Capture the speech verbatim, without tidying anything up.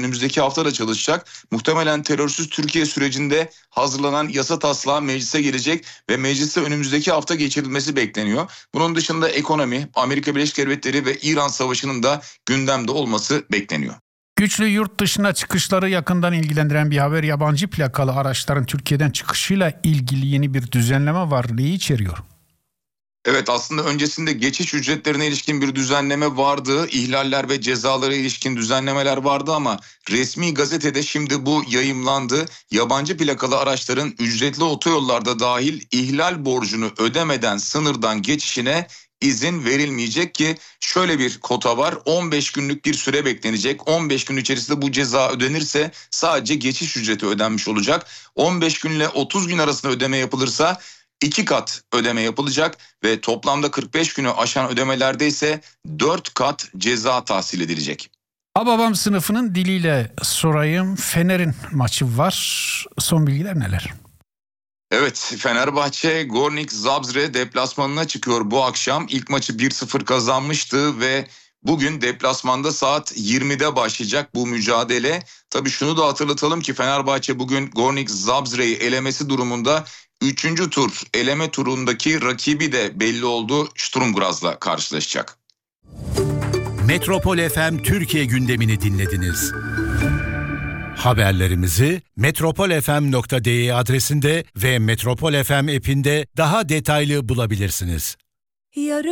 önümüzdeki hafta da çalışacak. Muhtemelen terörsüz Türkiye sürecinde hazırlanan yasa taslağı meclise gelecek ve mecliste önümüzdeki hafta geçirilmesi bekleniyor. Bunun dışında ekonomi, Amerika Birleşik Devletleri ve İran savaşının da gündemde olması bekleniyor. Güçlü yurt dışına çıkışları yakından ilgilendiren bir haber. Yabancı plakalı araçların Türkiye'den çıkışıyla ilgili yeni bir düzenleme var. Neyi içeriyor? Evet, aslında öncesinde geçiş ücretlerine ilişkin bir düzenleme vardı. İhlaller ve cezalara ilişkin düzenlemeler vardı ama resmi gazetede şimdi bu yayımlandı. Yabancı plakalı araçların ücretli otoyollarda dahil ihlal borcunu ödemeden sınırdan geçişine izin verilmeyecek ki şöyle bir kota var. on beş günlük bir süre beklenecek. on beş gün içerisinde bu ceza ödenirse sadece geçiş ücreti ödenmiş olacak. on beş günle otuz gün arasında ödeme yapılırsa iki kat ödeme yapılacak ve toplamda kırk beş günü aşan ödemelerde ise dört kat ceza tahsil edilecek. Hababam sınıfının diliyle sorayım. Fener'in maçı var. Son bilgiler neler? Evet, Fenerbahçe Gornik Zabrze deplasmanına çıkıyor bu akşam. İlk maçı bir sıfır kazanmıştı ve bugün deplasmanda saat yirmide başlayacak bu mücadele. Tabii şunu da hatırlatalım ki Fenerbahçe bugün Gornik Zabrze'yi elemesi durumunda üçüncü tur eleme turundaki rakibi de belli oldu. Sturm Graz'la karşılaşacak. Metropol F M Türkiye gündemini dinlediniz. Haberlerimizi metropol f m nokta d e adresinde ve Metropol F M app'inde daha detaylı bulabilirsiniz. Yarın